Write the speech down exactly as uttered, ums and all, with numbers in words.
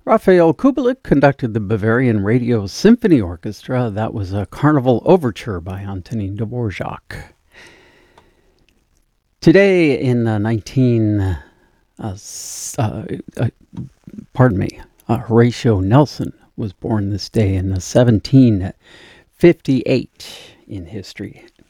Raphael Kubelik conducted the Bavarian Radio Symphony Orchestra. That was a Carnival Overture by Antonin Dvorak. Today in uh, nineteen, uh, uh, uh, pardon me, uh, Horatio Nelson was born this day in uh, seventeen fifty-eight in history.